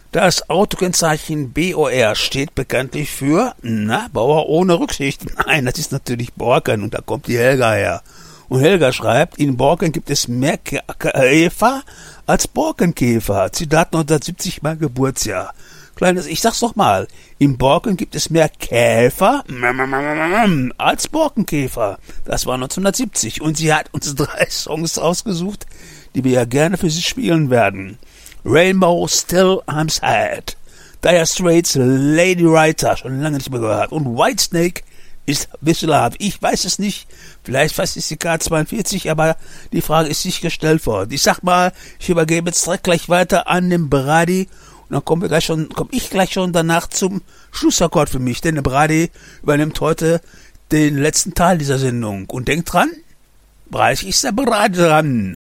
Das Autokennzeichen BOR steht bekanntlich für, Bauer ohne Rücksicht. Nein, das ist natürlich Borken und da kommt die Helga her. Und Helga schreibt, in Borken gibt es mehr Käfer als Borkenkäfer. Zitat 1970, mein Geburtsjahr. Kleines, ich sag's doch mal, in Borken gibt es mehr Käfer als Borkenkäfer. Das war 1970 und sie hat uns 3 Songs ausgesucht, die wir ja gerne für sie spielen werden. Rainbow, Still I'm Sad. Dire Straits, Lady Writer, schon lange nicht mehr gehört. Und Whitesnake ist Whistle. Ich weiß es nicht. Vielleicht weiß es die K42, aber die Frage ist nicht gestellt worden. Ich sag mal, ich übergebe jetzt direkt gleich weiter an den Brady. Und dann komme ich gleich schon danach zum Schlussakkord für mich. Denn der Brady übernimmt heute den letzten Teil dieser Sendung. Und denkt dran, gleich ist der Brady dran.